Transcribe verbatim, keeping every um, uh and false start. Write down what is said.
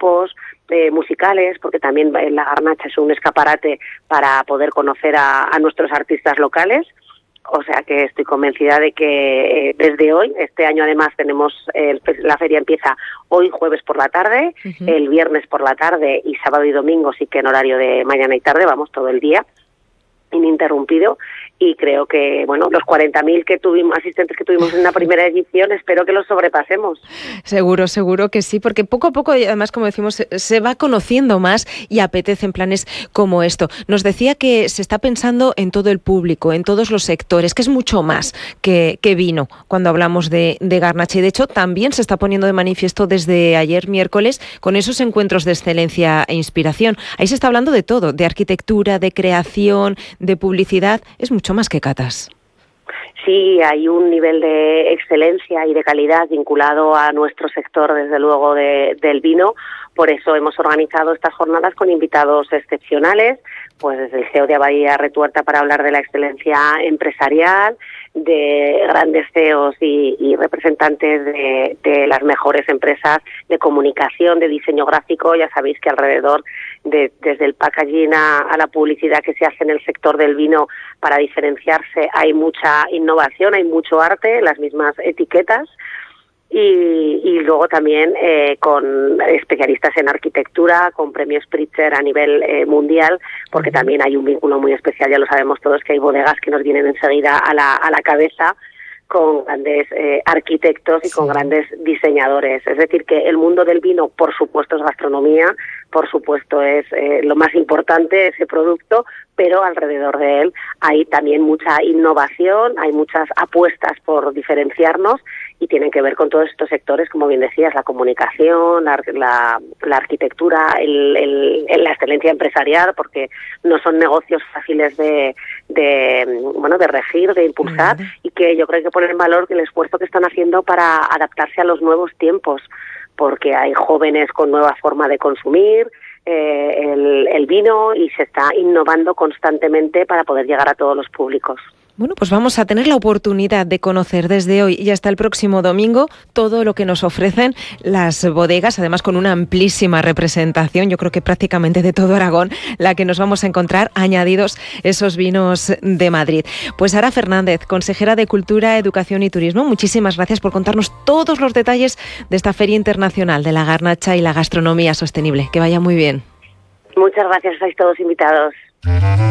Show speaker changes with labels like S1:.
S1: grupos eh, musicales, porque también la Garnacha es un escaparate para poder conocer a, a nuestros artistas locales. O sea que estoy convencida de que eh, desde hoy, este año además tenemos, eh, la feria empieza hoy jueves por la tarde, uh-huh. el viernes por la tarde y sábado y domingo sí que en horario de mañana y tarde, vamos todo el día ininterrumpido, y creo que, bueno, los cuarenta mil que tuvimos, asistentes que tuvimos en la primera edición, espero que los sobrepasemos.
S2: Seguro, seguro que sí, porque poco a poco, además, como decimos, se, se va conociendo más y apetecen planes como esto. Nos decía que se está pensando en todo el público, en todos los sectores, que es mucho más que, que vino cuando hablamos de, de Garnacha, y de hecho también se está poniendo de manifiesto desde ayer miércoles con esos encuentros de excelencia e inspiración. Ahí se está hablando de todo, de arquitectura, de creación, de publicidad, es mucho más que catas.
S1: Sí, hay un nivel de excelencia y de calidad vinculado a nuestro sector, desde luego, de, del vino. Por eso hemos organizado estas jornadas con invitados excepcionales, pues desde el C E O de Abadía Retuerta para hablar de la excelencia empresarial, de grandes C E Os y, y representantes de, de las mejores empresas de comunicación, de diseño gráfico. Ya sabéis que alrededor, de, desde el packaging a, a la publicidad que se hace en el sector del vino para diferenciarse, hay mucha innovación, hay mucho arte, las mismas etiquetas. Y, y luego también eh, con especialistas en arquitectura, con premios Pritzker a nivel eh, mundial, porque también hay un vínculo muy especial, ya lo sabemos todos, que hay bodegas que nos vienen enseguida a la, a la cabeza, con grandes eh, arquitectos y con grandes diseñadores. Es decir, que el mundo del vino, por supuesto, es gastronomía, por supuesto es eh, lo más importante, ese producto, pero alrededor de él hay también mucha innovación, hay muchas apuestas por diferenciarnos y tienen que ver con todos estos sectores, como bien decías, la comunicación, la, la, la arquitectura, el, el, la excelencia empresarial, porque no son negocios fáciles de, de bueno de regir, de impulsar, uh-huh. y que yo creo que hay que poner en valor el esfuerzo que están haciendo para adaptarse a los nuevos tiempos, porque hay jóvenes con nueva forma de consumir eh, el, el vino y se está innovando constantemente para poder llegar a todos los públicos.
S2: Bueno, pues vamos a tener la oportunidad de conocer desde hoy y hasta el próximo domingo todo lo que nos ofrecen las bodegas, además con una amplísima representación, yo creo que prácticamente de todo Aragón, la que nos vamos a encontrar, añadidos esos vinos de Madrid. Pues Sara Fernández, consejera de Cultura, Educación y Turismo, muchísimas gracias por contarnos todos los detalles de esta Feria Internacional de la Garnacha y la Gastronomía Sostenible. Que vaya muy bien.
S1: Muchas gracias, estáis todos invitados.